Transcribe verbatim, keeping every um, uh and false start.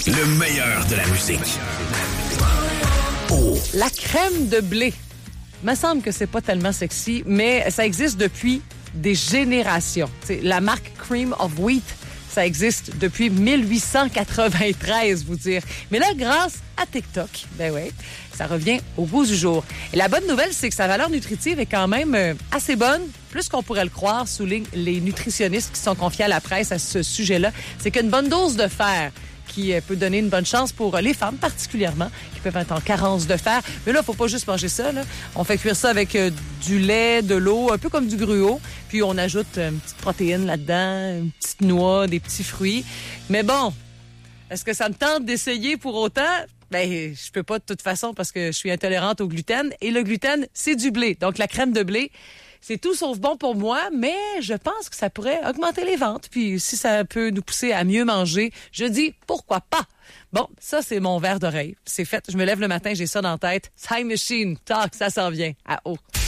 Le meilleur de la musique. Oh. La crème de blé. Il me semble que c'est pas tellement sexy, mais ça existe depuis des générations. T'sais, la marque Cream of Wheat, ça existe depuis mille huit cent quatre-vingt-treize, vous dire. Mais là, grâce à TikTok, ben ouais, ça revient au goût du jour. Et la bonne nouvelle, c'est que sa valeur nutritive est quand même euh, assez bonne, plus qu'on pourrait le croire, soulignent les nutritionnistes qui sont confiés à la presse à ce sujet-là. C'est qu'une bonne dose de fer qui peut donner une bonne chance pour les femmes particulièrement, qui peuvent être en carence de fer. Mais là, il ne faut pas juste manger ça. Là. On fait cuire ça avec euh, du lait, de l'eau, un peu comme du gruau. Puis on ajoute une petite protéine là-dedans, une petite noix, des petits fruits. Mais bon, est-ce que ça me tente d'essayer pour autant? Ben, je peux pas de toute façon parce que je suis intolérante au gluten. Et le gluten, c'est du blé. Donc, la crème de blé, c'est tout sauf bon pour moi, mais je pense que ça pourrait augmenter les ventes. Puis si ça peut nous pousser à mieux manger, je dis pourquoi pas. Bon, ça, c'est mon verre d'oreille. C'est fait. Je me lève le matin, j'ai ça dans la tête. Time Machine, talk, ça s'en vient. À haut.